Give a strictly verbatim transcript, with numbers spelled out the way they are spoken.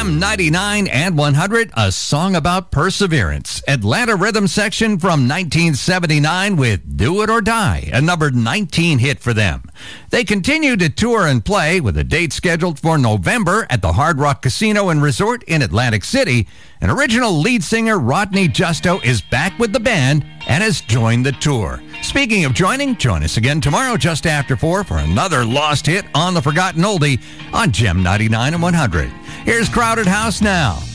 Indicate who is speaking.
Speaker 1: Gem ninety-nine and one hundred, a song about perseverance. Atlanta Rhythm Section from nineteen seventy-nine with Do It or Die, a number nineteen hit for them. They continue to tour and play with a date scheduled for November at the Hard Rock Casino and Resort in Atlantic City. And original lead singer Rodney Justo is back with the band and has joined the tour. Speaking of joining, join us again tomorrow just after four for another lost hit on the Forgotten Oldie on Gem ninety-nine and one hundred. Here's Crowded House now.